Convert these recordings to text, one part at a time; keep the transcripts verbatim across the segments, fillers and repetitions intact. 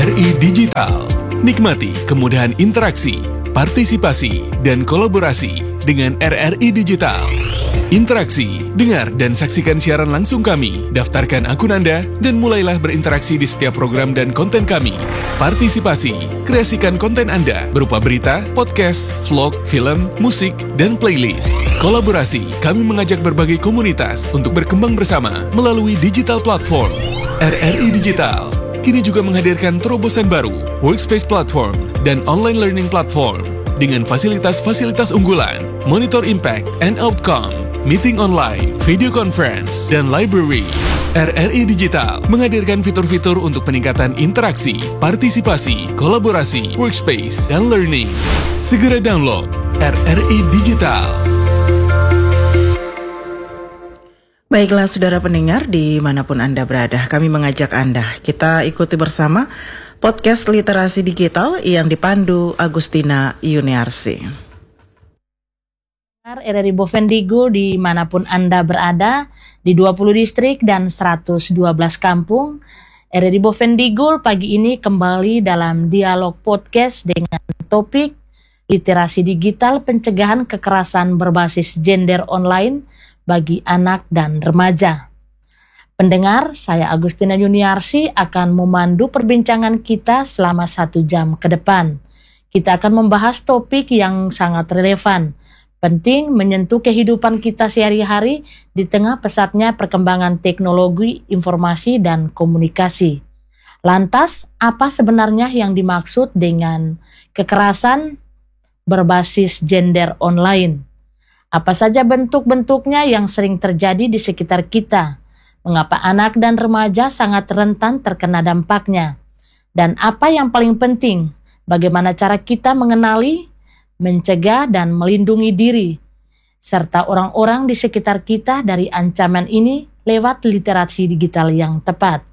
R I Digital. Nikmati kemudahan interaksi, partisipasi, dan kolaborasi dengan R R I Digital. Interaksi, dengar dan saksikan siaran langsung kami, daftarkan akun Anda, dan mulailah berinteraksi di setiap program dan konten kami. Partisipasi, kreasikan konten Anda berupa berita, podcast, vlog, film, musik, dan playlist. Kolaborasi, kami mengajak berbagai komunitas untuk berkembang bersama melalui digital platform. R R I Digital kini juga menghadirkan terobosan baru, workspace platform, dan online learning platform dengan fasilitas-fasilitas unggulan, monitor impact and outcome, meeting online, video conference, dan library. R R I Digital menghadirkan fitur-fitur untuk peningkatan interaksi, partisipasi, kolaborasi, workspace, dan learning. Segera download R R I Digital. Baiklah saudara pendengar dimanapun Anda berada, kami mengajak Anda, kita ikuti bersama podcast literasi digital yang dipandu Agustina Yuniarsi. R R I Bovendigul dimanapun Anda berada, di dua puluh distrik dan seratus dua belas kampung, R R I Bovendigul pagi ini kembali dalam dialog podcast dengan topik literasi digital pencegahan kekerasan berbasis gender online bagi anak dan remaja. Pendengar, saya Agustina Yuniarsi akan memandu perbincangan kita selama satu jam ke depan. Kita akan membahas topik yang sangat relevan, penting menyentuh kehidupan kita sehari-hari di tengah pesatnya perkembangan teknologi, informasi, dan komunikasi. Lantas, apa sebenarnya yang dimaksud dengan kekerasan berbasis gender online? Apa saja bentuk-bentuknya yang sering terjadi di sekitar kita? Mengapa anak dan remaja sangat rentan terkena dampaknya? Dan apa yang paling penting, bagaimana cara kita mengenali, mencegah, dan melindungi diri, serta orang-orang di sekitar kita dari ancaman ini lewat literasi digital yang tepat?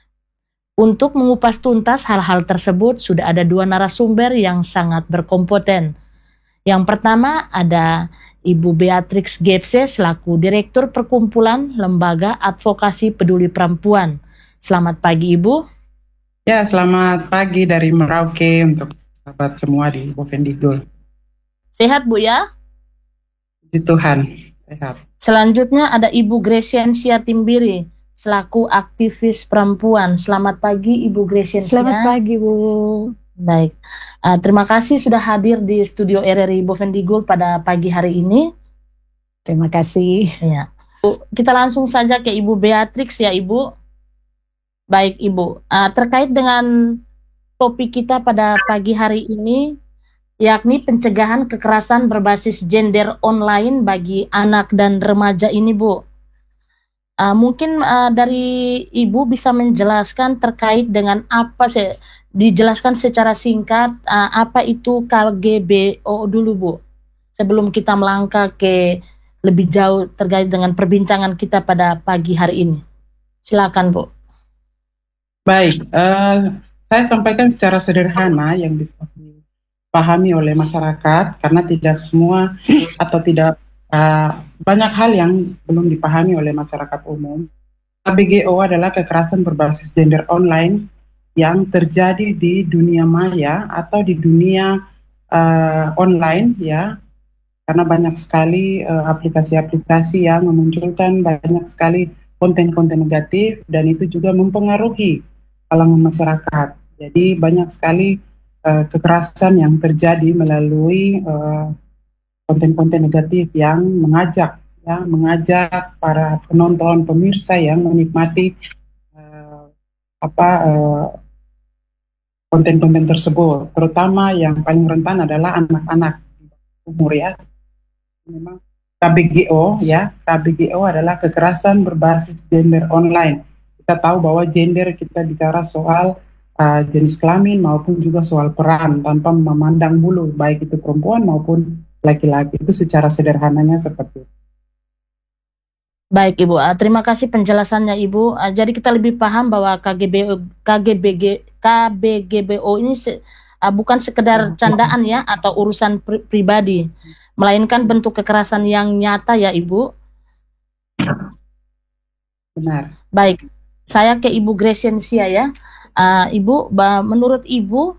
Untuk mengupas tuntas hal-hal tersebut, sudah ada dua narasumber yang sangat berkompeten. Yang pertama ada Ibu Beatrix Gepse selaku Direktur Perkumpulan Lembaga Advokasi Peduli Perempuan. Selamat pagi Ibu. Ya, selamat pagi dari Merauke untuk sahabat semua di Bovendigul. Sehat Bu ya? Puji Tuhan, sehat. Selanjutnya ada Ibu Gresiansia Timbiri selaku aktivis perempuan. Selamat pagi Ibu Gresiansia. Selamat pagi Bu. Baik, uh, terima kasih sudah hadir di studio R R I Bovendigul pada pagi hari ini. Terima kasih. Ya, Bu, kita langsung saja ke Ibu Beatrix ya Ibu. Baik Ibu, uh, terkait dengan topik kita pada pagi hari ini, yakni pencegahan kekerasan berbasis gender online bagi anak dan remaja ini Bu. Uh, mungkin uh, dari Ibu bisa menjelaskan terkait dengan apa sih, dijelaskan secara singkat uh, apa itu K G B O dulu Bu, sebelum kita melangkah ke lebih jauh terkait dengan perbincangan kita pada pagi hari ini. Silakan Bu. Baik, uh, saya sampaikan secara sederhana yang bisa dipahami oleh masyarakat karena tidak semua atau tidak uh, banyak hal yang belum dipahami oleh masyarakat umum. K B G O adalah kekerasan berbasis gender online yang terjadi di dunia maya atau di dunia uh, online ya, karena banyak sekali uh, aplikasi-aplikasi yang memunculkan banyak sekali konten-konten negatif dan itu juga mempengaruhi kalangan masyarakat. Jadi banyak sekali uh, kekerasan yang terjadi melalui uh, konten-konten negatif yang mengajak ya mengajak para penonton pemirsa yang menikmati uh, apa uh, konten-konten tersebut, terutama yang paling rentan adalah anak-anak umur ya. Memang K B G O ya K B G O adalah kekerasan berbasis gender online. Kita tahu bahwa gender kita bicara soal uh, jenis kelamin maupun juga soal peran tanpa memandang bulu baik itu perempuan maupun laki-laki. Itu secara sederhananya seperti itu. Baik Ibu, uh, terima kasih penjelasannya Ibu. Uh, jadi kita lebih paham bahwa K G B O, K G B G, K B G B O ini se, uh, bukan sekedar candaan ya atau urusan pri pribadi, melainkan bentuk kekerasan yang nyata ya Ibu. Benar. Baik, saya ke Ibu Gresiansia ya. Uh, Ibu, bah, menurut Ibu